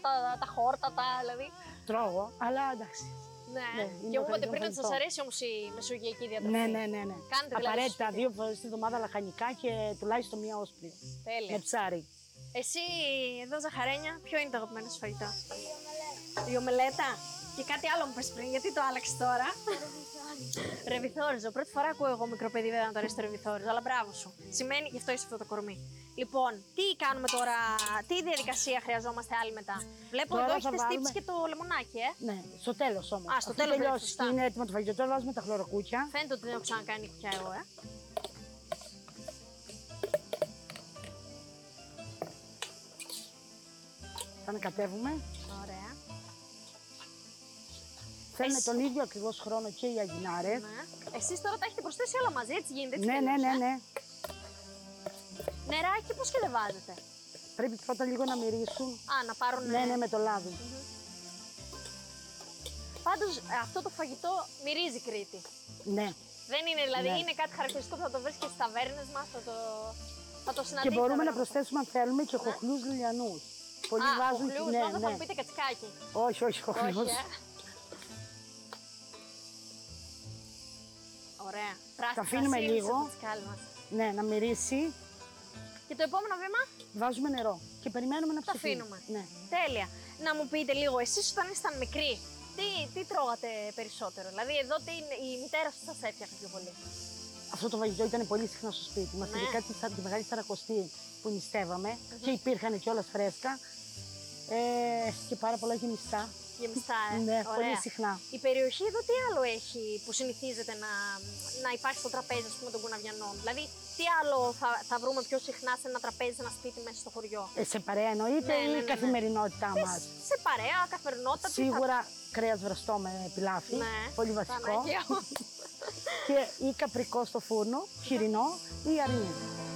τα χόρτατα, δηλαδή. Τρώγω, αλλά εντάξει. Ναι. Και μου είπατε πριν ότι σας αρέσει όμως η μεσογειακή διατροφή. Ναι. Κάνετε δηλαδή. Απαραίτητα 2 φορές τη βδομάδα λαχανικά και τουλάχιστον 1 όσπρια. Τέλεια. Με ψάρι. Εσύ εδώ, Ζαχαρένια, ποιο είναι το αγαπημένο σου φαγητό? Η ομελέτα. Και κάτι άλλο μου πες πριν, γιατί το άλλαξες τώρα? Ρεβιθόριζο. Πρώτη φορά ακούω εγώ μικρό παιδί βέβαια να το αρέσει το ρεβιθόριζο, αλλά μπράβο σου. Σημαίνει, γι' αυτό είσαι αυτό το κορμί. Λοιπόν, τι κάνουμε τώρα, τι διαδικασία χρειαζόμαστε άλλη μετά? Βλέπω Τώρα εδώ έχετε βάλουμε... στύψει και το λεμονάκι, Ναι, στο τέλος όμως. Α, στο τέλος τελειώσει και είναι έτοιμο το φαγητό. Τώρα βάζουμε τα χλωροκούκια. Φαίνεται ότι δεν έχω ξανακάνει κουκιά εγώ, Θα ανακατεύουμε. Ωραία. Θέλουν τον ίδιο ακριβώς χρόνο και οι αγινάρες. Ναι. Εσείς τώρα τα έχετε προσθέσει όλα μαζί, έτσι γίνεται? Έτσι Ναι. Νεράκι πώς και δεν βάζετε? Πρέπει πρώτα λίγο να μυρίσουν. Α, να πάρουν. Ναι, με το λάδι. Πάντως αυτό το φαγητό μυρίζει Κρήτη. Ναι. Δεν είναι, δηλαδή, Ναι. είναι κάτι χαρακτηριστικό που θα το βρεις και στις ταβέρνες μας, θα το συναντήσεις. Και μπορούμε να προσθέσουμε αν θέλουμε και χοχλούς λιλιανούς. Πολλοί βάζουν χοχλούς, ναι, θα μου πείτε κατσικάκι. Όχι, χοχλούς. Ωραία. Πράσινη Τα αφήνουμε λίγο. Ναι, να μυρίσει. Και το επόμενο βήμα? Βάζουμε νερό και περιμένουμε να τα ψηφίσει. αφήνουμε. Ναι. Τέλεια. Να μου πείτε λίγο, εσείς όταν ήσταν μικροί, τι τρώγατε περισσότερο? Δηλαδή, εδώ η μητέρα σας έφτιαχνε πιο πολύ? Αυτό το φαγητό ήταν πολύ συχνά στο σπίτι μας. Ειδικά τη Μεγάλη Σαρακοστή που νηστεύαμε και υπήρχαν κιόλας φρέσκα και πάρα πολλά γεμιστά. Γεμιστά, Ναι, ωραία. πολύ συχνά. Η περιοχή εδώ τι άλλο έχει που συνηθίζεται να υπάρχει στο τραπέζι, ας πούμε, των κουναβιανών? Δηλαδή, τι άλλο θα βρούμε πιο συχνά σε ένα τραπέζι, σε ένα σπίτι μέσα στο χωριό? Σε παρέα εννοείται ή η καθημερινότητά μας? Σε παρέα, καθημερινότητα. Σίγουρα κρέας βραστό με πιλάφι, πολύ βασικό. Και ή καπρικό στο φούρνο, χοιρινό ή αρνί.